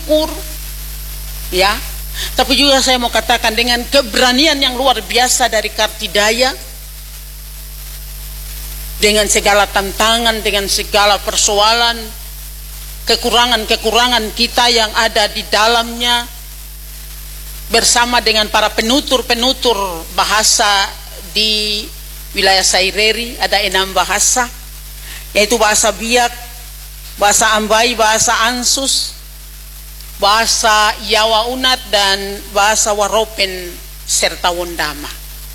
bersyukur, ya. Tapi juga saya mau katakan dengan keberanian yang luar biasa dari Kartidaya, dengan segala tantangan, dengan segala persoalan, kekurangan-kekurangan kita yang ada di dalamnya, bersama dengan para penutur-penutur bahasa di wilayah Saireri, ada 6 bahasa, yaitu bahasa Biak, bahasa Ambai, bahasa Ansus, bahasa Yawa Unat, dan bahasa Waropen serta Wondama.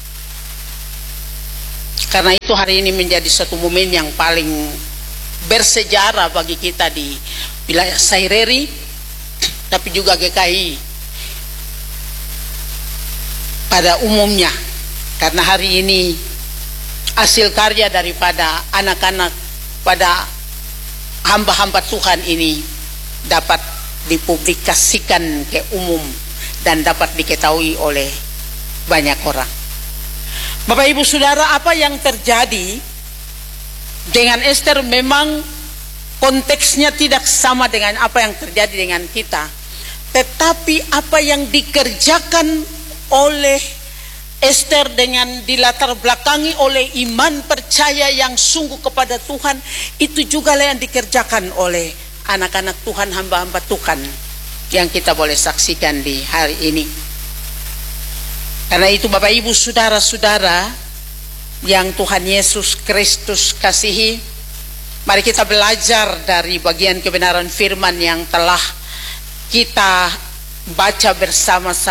Karena itu hari ini menjadi satu momen yang paling bersejarah bagi kita di wilayah Saireri, tapi juga GKI pada umumnya. Karena hari ini hasil karya daripada anak-anak pada hamba-hamba Tuhan ini dapat dipublikasikan ke umum dan dapat diketahui oleh banyak orang. Bapak Ibu Saudara, apa yang terjadi dengan Ester memang konteksnya tidak sama dengan apa yang terjadi dengan kita, tetapi apa yang dikerjakan oleh Ester dengan dilatar belakangi oleh iman percaya yang sungguh kepada Tuhan, itu juga yang dikerjakan oleh anak-anak Tuhan, hamba-hamba Tuhan yang kita boleh saksikan di hari ini. Karena itu Bapak Ibu Saudara-saudara yang Tuhan Yesus Kristus kasihi, mari kita belajar dari bagian kebenaran firman yang telah kita baca bersama-sama